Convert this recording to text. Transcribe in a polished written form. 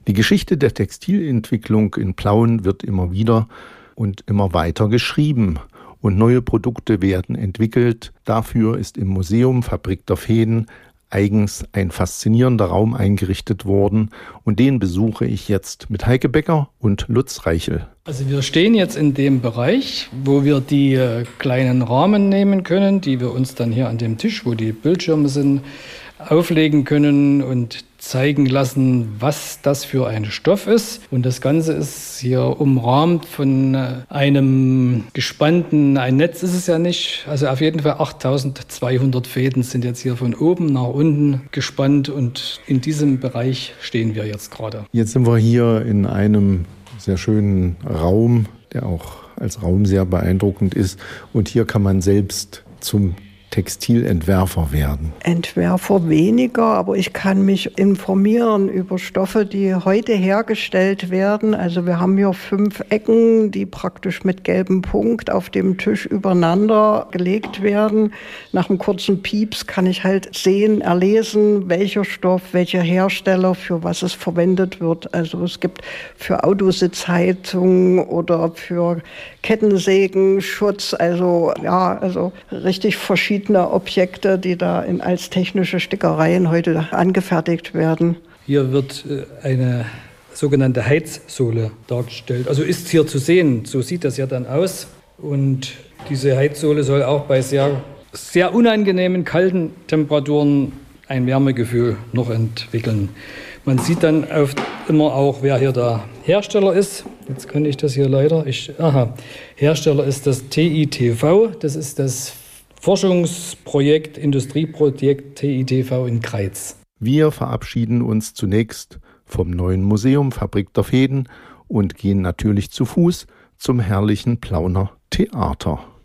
Die Geschichte der Textilentwicklung in Plauen wird immer wieder und immer weiter geschrieben und neue Produkte werden entwickelt. Dafür ist im Museum Fabrik der Fäden eigens ein faszinierender Raum eingerichtet worden und den besuche ich jetzt mit Heike Becker und Lutz Reichel. Also wir stehen jetzt in dem Bereich, wo wir die kleinen Rahmen nehmen können, die wir uns dann hier an dem Tisch, wo die Bildschirme sind, auflegen können und zeigen lassen, was das für ein Stoff ist. Und das Ganze ist hier umrahmt von einem gespannten, ein Netz ist es ja nicht, also auf jeden Fall 8200 Fäden sind jetzt hier von oben nach unten gespannt und in diesem Bereich stehen wir jetzt gerade. Jetzt sind wir hier in einem sehr schönen Raum, der auch als Raum sehr beeindruckend ist. Und hier kann man selbst zum Textilentwerfer werden? Entwerfer weniger, aber ich kann mich informieren über Stoffe, die heute hergestellt werden. Also wir haben hier 5 Ecken, die praktisch mit gelbem Punkt auf dem Tisch übereinander gelegt werden. Nach einem kurzen Pieps kann ich halt sehen, erlesen, welcher Stoff, welcher Hersteller, für was es verwendet wird. Also es gibt für Autositzheizungen oder für Kettensägenschutz, also richtig verschiedene Objekte, die da als technische Stickereien heute angefertigt werden. Hier wird eine sogenannte Heizsohle dargestellt. Also ist hier zu sehen, so sieht das ja dann aus. Und diese Heizsohle soll auch bei sehr, sehr unangenehmen kalten Temperaturen ein Wärmegefühl noch entwickeln. Man sieht dann immer auch, wer hier der Hersteller ist. Jetzt kann ich das hier leider. Hersteller ist das TITV. Das ist das Forschungsprojekt, Industrieprojekt TITV in Greiz. Wir verabschieden uns zunächst vom neuen Museum Fabrik der Fäden und gehen natürlich zu Fuß zum herrlichen Plauner Theater.